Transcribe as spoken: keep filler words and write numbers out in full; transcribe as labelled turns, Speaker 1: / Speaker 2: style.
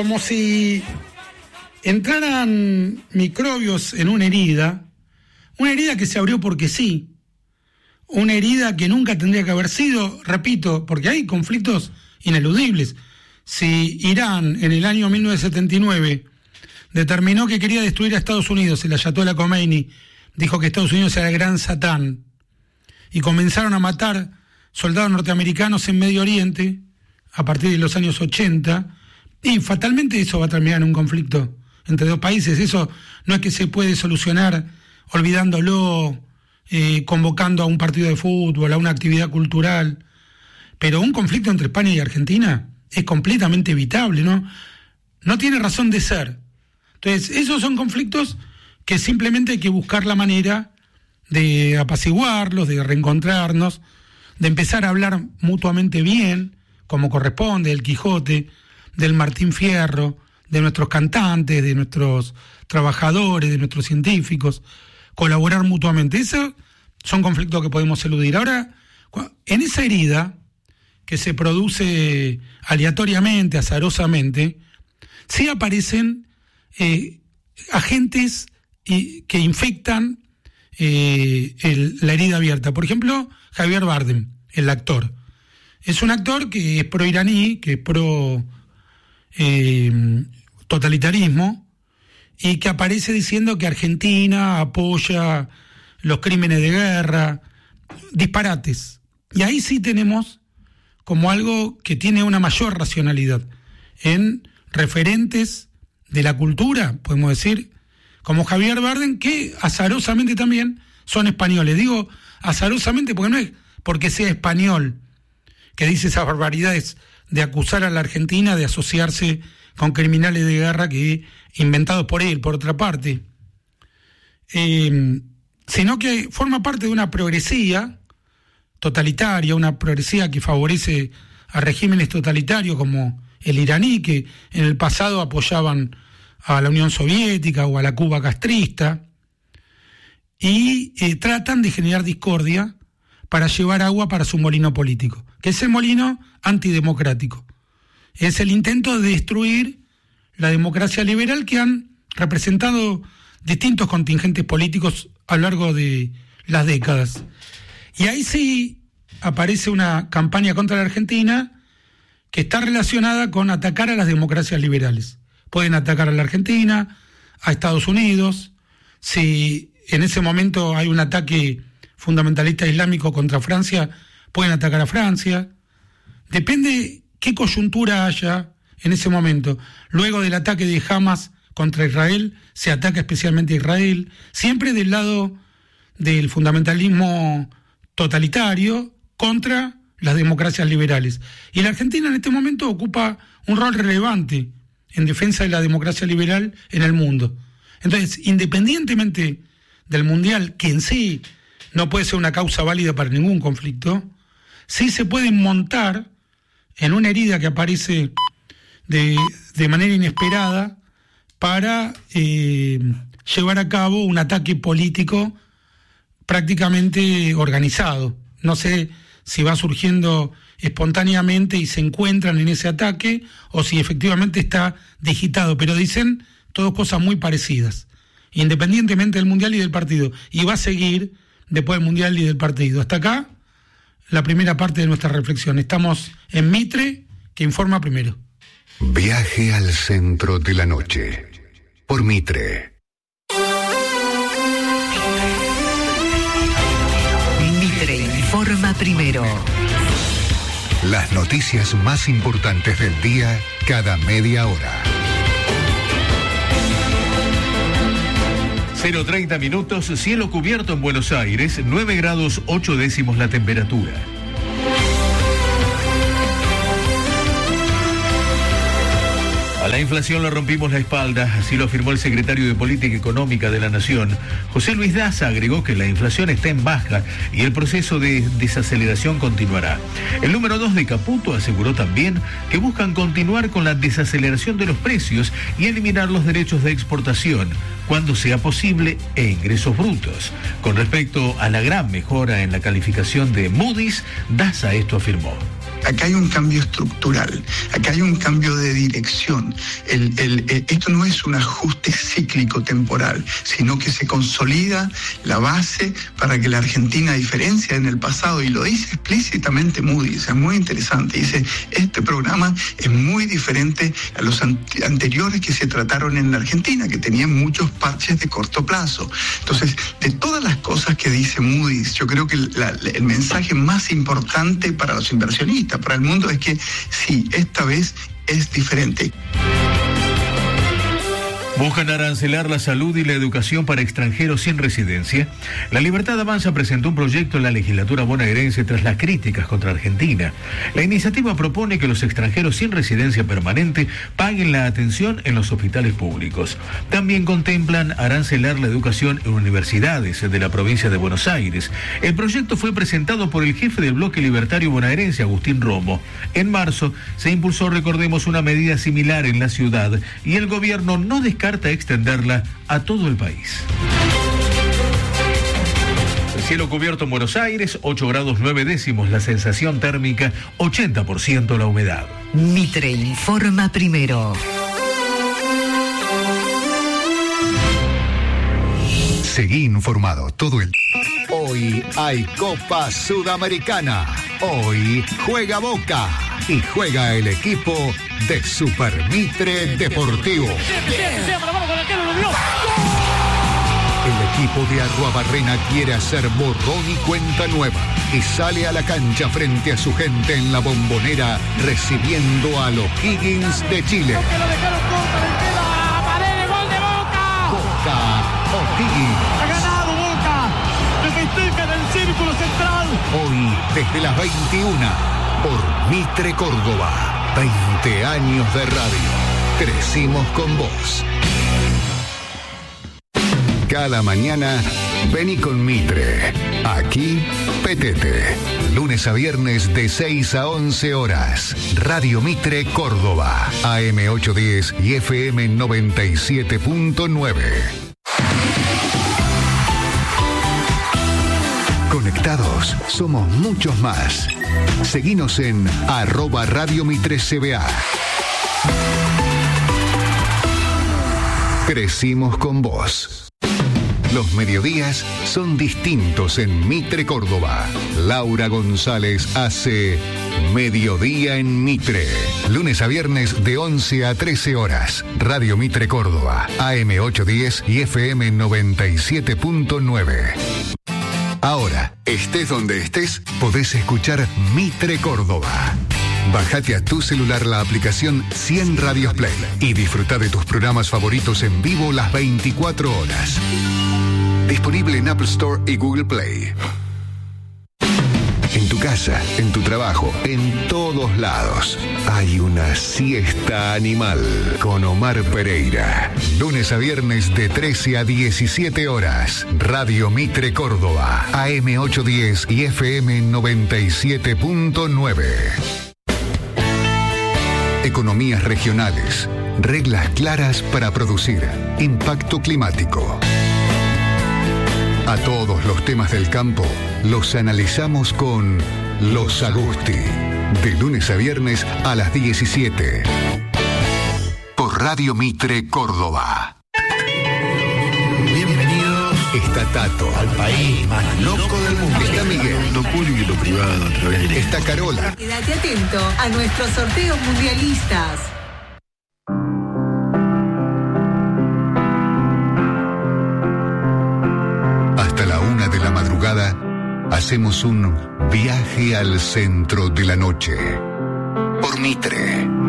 Speaker 1: como si entraran microbios en una herida, una herida que se abrió porque sí, una herida que nunca tendría que haber sido, repito, porque hay conflictos ineludibles. Si Irán en el año mil novecientos setenta y nueve determinó que quería destruir a Estados Unidos, el Ayatollah Khomeini dijo que Estados Unidos era el gran Satán, y comenzaron a matar soldados norteamericanos en Medio Oriente a partir de los años ochenta, y fatalmente eso va a terminar en un conflicto entre dos países. Eso no es que se puede solucionar olvidándolo, eh, convocando a un partido de fútbol, a una actividad cultural, pero un conflicto entre España y Argentina es completamente evitable, ¿no? No tiene razón de ser. Entonces, esos son conflictos que simplemente hay que buscar la manera de apaciguarlos, de reencontrarnos, de empezar a hablar mutuamente bien, como corresponde, del Quijote, del Martín Fierro, de nuestros cantantes, de nuestros trabajadores, de nuestros científicos, colaborar mutuamente. Esos son conflictos que podemos eludir. Ahora, en esa herida que se produce aleatoriamente, azarosamente, sí aparecen eh, agentes eh, que infectan eh, el, la herida abierta. Por ejemplo, Javier Bardem, el actor. Es un actor que es pro-iraní, que es pro eh, totalitarismo, y que aparece diciendo que Argentina apoya los crímenes de guerra, disparates. Y ahí sí tenemos como algo que tiene una mayor racionalidad en referentes de la cultura, podemos decir, como Javier Bardem, que azarosamente también son españoles. Digo azarosamente porque no es porque sea español que dice esas barbaridades de acusar a la Argentina de asociarse con criminales de guerra que inventados por él, por otra parte, eh, sino que forma parte de una progresía totalitaria, una progresía que favorece a regímenes totalitarios como el iraní, que en el pasado apoyaban a la Unión Soviética o a la Cuba castrista, y eh, tratan de generar discordia para llevar agua para su molino político, que es el molino antidemocrático. Es el intento de destruir la democracia liberal que han representado distintos contingentes políticos a lo largo de las décadas. Y ahí sí aparece una campaña contra la Argentina que está relacionada con atacar a las democracias liberales. Pueden atacar a la Argentina, a Estados Unidos. Si en ese momento hay un ataque fundamentalista islámico contra Francia, pueden atacar a Francia. Depende qué coyuntura haya en ese momento. Luego del ataque de Hamas contra Israel, se ataca especialmente a Israel, siempre del lado del fundamentalismo totalitario contra las democracias liberales. Y la Argentina en este momento ocupa un rol relevante en defensa de la democracia liberal en el mundo. Entonces, independientemente del Mundial, que en sí no puede ser una causa válida para ningún conflicto, sí se puede montar en una herida que aparece de, de manera inesperada para eh, llevar a cabo un ataque político prácticamente organizado. No sé si va surgiendo espontáneamente y se encuentran en ese ataque o si efectivamente está digitado, pero dicen todas cosas muy parecidas, independientemente del Mundial y del partido, y va a seguir después del Mundial y del partido. Hasta acá la primera parte de nuestra reflexión. Estamos en Mitre, que informa primero.
Speaker 2: Viaje al centro de la noche por Mitre.
Speaker 3: Mitre informa primero.
Speaker 2: Las noticias más importantes del día cada media hora.
Speaker 4: cero treinta minutos, cielo cubierto en Buenos Aires, nueve grados ocho décimos la temperatura. A la inflación le rompimos la espalda, así lo afirmó el secretario de Política Económica de la Nación. José Luis Daza agregó que la inflación está en baja y el proceso de desaceleración continuará. El número dos de Caputo aseguró también que buscan continuar con la desaceleración de los precios y eliminar los derechos de exportación cuando sea posible e ingresos brutos. Con respecto a la gran mejora en la calificación de Moody's, Daza esto afirmó.
Speaker 5: acá hay un cambio estructural, acá hay un cambio de dirección. El, el, el, esto no es un ajuste cíclico temporal, sino que se consolida la base para que la Argentina, a diferencia en el pasado, y lo dice explícitamente Moody's, es muy interesante, dice, este programa es muy diferente a los an- anteriores que se trataron en la Argentina, que tenían muchos parches de corto plazo. Entonces, de todas las cosas que dice Moody's, yo creo que la, el mensaje más importante para los inversionistas, para el mundo, es que sí, esta vez es diferente.
Speaker 4: Buscan arancelar la salud y la educación para extranjeros sin residencia. La Libertad Avanza presentó un proyecto en la legislatura bonaerense tras las críticas contra Argentina. La iniciativa propone que los extranjeros sin residencia permanente paguen la atención en los hospitales públicos. También contemplan arancelar la educación en universidades de la provincia de Buenos Aires. El proyecto fue presentado por el jefe del bloque libertario bonaerense, Agustín Romo. En marzo se impulsó, recordemos, una medida similar en la ciudad y el gobierno no descarta extenderla a todo el país. El cielo cubierto en Buenos Aires, ocho grados nueve décimos la sensación térmica, ochenta por ciento la humedad.
Speaker 3: Mitre informa primero.
Speaker 2: Seguí informado todo el... Hoy hay Copa Sudamericana. Hoy juega Boca y juega el equipo de Super Mitre Deportivo. El equipo de Arruabarrena quiere hacer borrón y cuenta nueva y sale a la cancha frente a su gente en la Bombonera recibiendo a los Higgins de Chile. Boca O'Higgins.
Speaker 6: Ha ganado Boca. Se festeja en el círculo central.
Speaker 2: Hoy desde las veintiuna por Mitre Córdoba. veinte años de radio. Crecimos con vos. Cada mañana, vení con Mitre. Aquí, Petete. Lunes a viernes de seis a once horas. Radio Mitre Córdoba. A M ochocientos diez y F M noventa y siete punto nueve. Conectados, somos muchos más. Seguinos en arroba Radio Mitre C B A. Crecimos con vos. Los mediodías son distintos en Mitre Córdoba. Laura González hace Mediodía en Mitre. Lunes a viernes de once a trece horas. Radio Mitre Córdoba. A M ochocientos diez y F M noventa y siete punto nueve. Ahora, estés donde estés, podés escuchar Mitre Córdoba. Bájate a tu celular la aplicación cien Radios Play y disfruta de tus programas favoritos en vivo las veinticuatro horas. Disponible en Apple Store y Google Play. En tu casa, en tu trabajo, en todos lados, hay una siesta animal con Omar Pereira. Lunes a viernes de trece a diecisiete horas. Radio Mitre Córdoba. A M ochocientos diez y F M noventa y siete punto nueve. Economías regionales. Reglas claras para producir. Impacto climático. A todos los temas del campo los analizamos con Los Agusti. De lunes a viernes a las diecisiete. Por Radio Mitre Córdoba.
Speaker 7: Bienvenidos.
Speaker 2: Está Tato.
Speaker 7: Al país más loco del mundo.
Speaker 2: Está Miguel.
Speaker 7: Lo público y lo privado a través de...
Speaker 2: Está Carola.
Speaker 8: Quédate atento a nuestros sorteos mundialistas.
Speaker 2: Hasta la una de la madrugada hacemos un viaje al centro de la noche. Por Mitre.